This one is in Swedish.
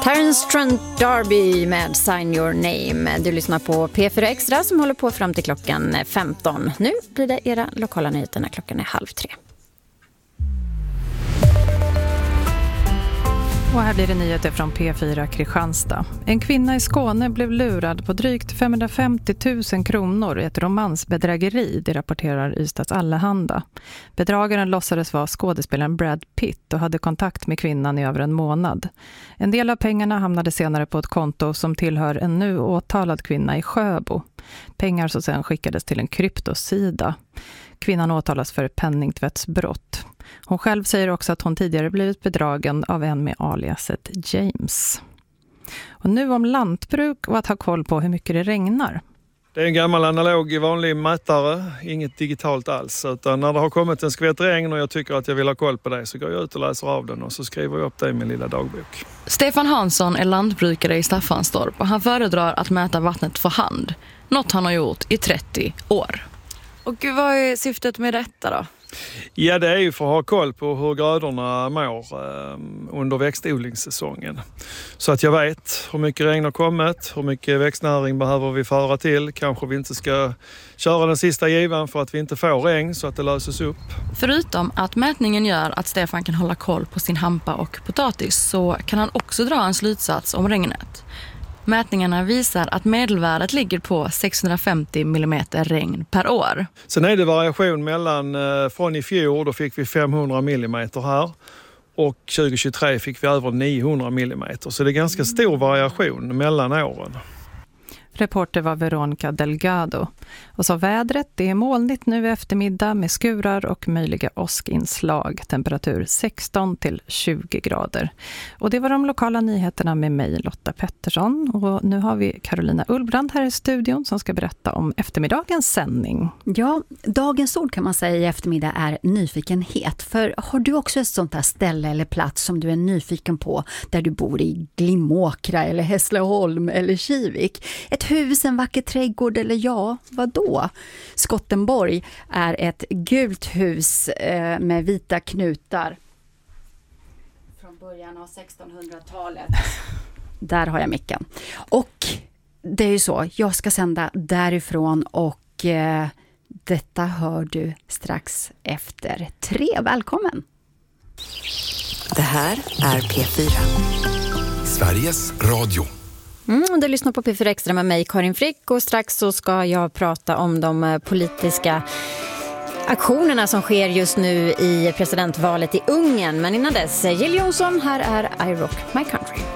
Terence Trent D'Arby med Sign Your Name. Du lyssnar på P4 Extra som håller på fram till klockan 15. Nu blir det era lokala nyheter när klockan är 2:30. Och här blir det nyheter från P4 Kristianstad. En kvinna i Skåne blev lurad på drygt 550 000 kronor i ett romansbedrägeri, det rapporterar Ystads Allehanda. Bedragaren låtsades vara skådespelaren Brad Pitt och hade kontakt med kvinnan i över en månad. En del av pengarna hamnade senare på ett konto som tillhör en nu åtalad kvinna i Sjöbo. Pengar som sedan skickades till en kryptosida. Kvinnan åtalas för penningtvättsbrott. Hon själv säger också att hon tidigare blivit bedragen av en med aliaset James. Och nu om lantbruk och att ha koll på hur mycket det regnar. Det är en gammal analog vanlig mätare, inget digitalt alls. Utan när det har kommit en skvätt regn och jag tycker att jag vill ha koll på det så går jag ut och läser av den och så skriver jag upp det i min lilla dagbok. Stefan Hansson är lantbrukare i Staffanstorp och han föredrar att mäta vattnet för hand. Något han har gjort i 30 år. Och vad är syftet med detta då? Ja, det är ju för att ha koll på hur grödorna mår under växtodlingssäsongen. Så att jag vet hur mycket regn har kommit, hur mycket växtnäring behöver vi föra till. Kanske vi inte ska köra den sista givan för att vi inte får regn så att det löses upp. Förutom att mätningen gör att Stefan kan hålla koll på sin hampa och potatis så kan han också dra en slutsats om regnet. Mätningarna visar att medelvärdet ligger på 650 mm regn per år. Sen är det variation mellan från i fjol, då fick vi 500 mm här. Och 2023 fick vi över 900 mm. Så det är ganska stor variation mellan åren. Reporter var Veronica Delgado. Och så vädret, det är molnigt nu i eftermiddag med skurar och möjliga åskinslag. Temperatur 16 till 20 grader. Och det var de lokala nyheterna med mig, Lotta Pettersson. Och nu har vi Carolina Ullbrand här i studion som ska berätta om eftermiddagens sändning. Ja, dagens ord kan man säga i eftermiddag är nyfikenhet. För har du också ett sånt här ställe eller plats som du är nyfiken på där du bor i Glimåkra eller Hässleholm eller Kivik? Ett hus, en vacker trädgård eller ja, vad då? Skottenborg är ett gult hus med vita knutar från början av 1600-talet. Där har jag micken. Och det är ju så, jag ska sända därifrån och detta hör du strax efter 3. Välkommen! Det här är P4. Sveriges Radio. Du lyssnar på P4 Extra med mig, Karin Frick, och strax så ska jag prata om de politiska aktionerna som sker just nu i presidentvalet i Ungern. Men innan dess, Jill Johnson, här är I Rock My Country.